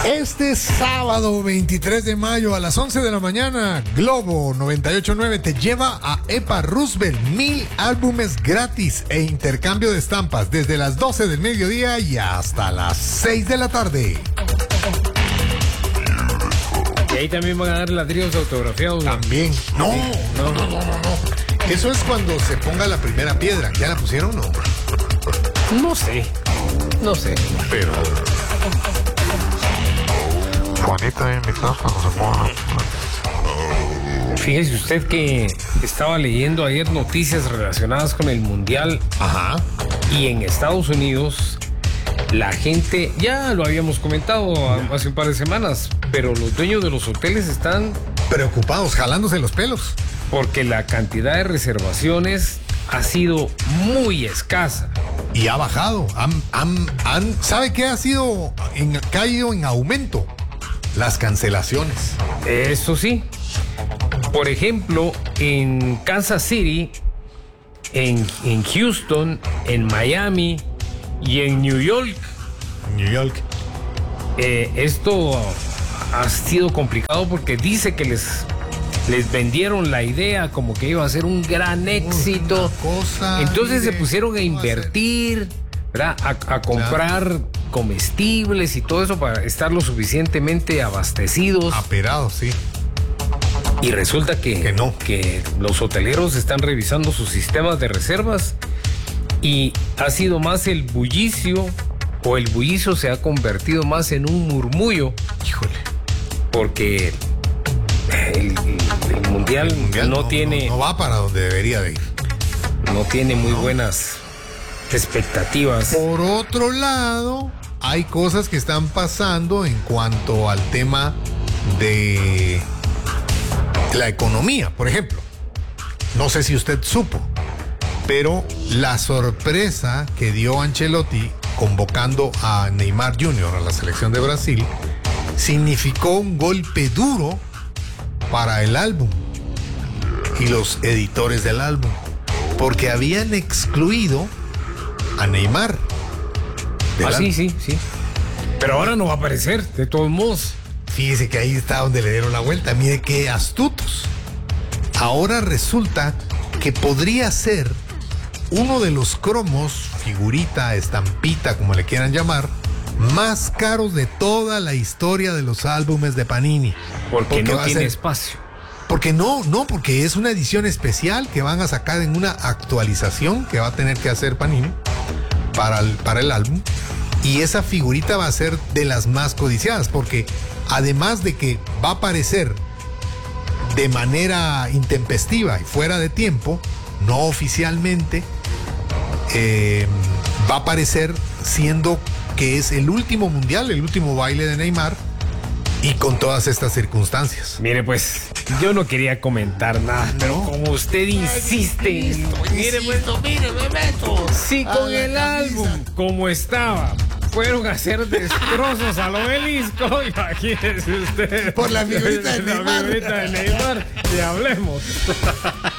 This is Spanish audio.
Este sábado 23 de mayo a las 11 de la mañana, Globo 98.9 te lleva a EPA Roosevelt, 1000 álbumes gratis e intercambio de estampas desde las 12 del mediodía y hasta las 6 de la tarde. Y ahí también van a dar ladrillos autografiados. También. No. Eso es cuando se ponga la primera piedra. ¿Ya la pusieron o no? No sé. Pero Juanita en mi casa no se moja. Fíjese usted que estaba leyendo ayer noticias relacionadas con el Mundial. Ajá. Y en Estados Unidos la gente, ya lo habíamos comentado hace un par de semanas, pero los dueños de los hoteles están preocupados, jalándose los pelos. Porque la cantidad de reservaciones ha sido muy escasa. Y ha bajado. ¿Sabe qué ha caído en aumento? Las cancelaciones. Eso sí. Por ejemplo, en Kansas City, en Houston, en Miami y en New York. Esto ha sido complicado porque dice que les vendieron la idea como que iba a ser un gran éxito. Entonces se pusieron a invertir, ¿verdad? A comprar comestibles y todo eso para estar lo suficientemente abastecidos. Aperados, sí. Y resulta que los hoteleros están revisando sus sistemas de reservas y ha sido más el bullicio, o el bullicio se ha convertido más en un murmullo. Híjole. Porque el mundial no va para donde debería de ir. No tiene muy buenas expectativas. Por otro lado, hay cosas que están pasando en cuanto al tema de la economía. Por ejemplo, no sé si usted supo, pero la sorpresa que dio Ancelotti convocando a Neymar Jr. a la selección de Brasil significó un golpe duro para el álbum y los editores del álbum, porque habían excluido a Neymar. Sí. Pero ahora no va a aparecer, de todos modos. Fíjese que ahí está donde le dieron la vuelta. Mire qué astutos. Ahora resulta que podría ser uno de los cromos, figurita, estampita, como le quieran llamar, más caros de toda la historia de los álbumes de Panini. Porque no tiene espacio. Porque porque es una edición especial que van a sacar en una actualización que va a tener que hacer Panini para el álbum. Y esa figurita va a ser de las más codiciadas, porque además de que va a aparecer de manera intempestiva y fuera de tiempo, no oficialmente, va a aparecer siendo que es el último mundial, el último baile de Neymar, y con todas estas circunstancias. Mire, pues, yo no quería comentar nada, pero como usted insiste, mire, Bebeto, si con el álbum como estaba fueron a hacer destrozos al obelisco, imagínese usted. Por la figurita de Neymar. La figurita de Neymar, y hablemos.